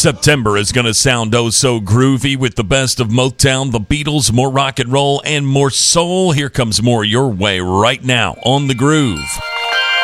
September is going to sound oh so groovy with the best of Motown, the Beatles, more rock and roll, and more soul. Here comes more your way right now on The Groove.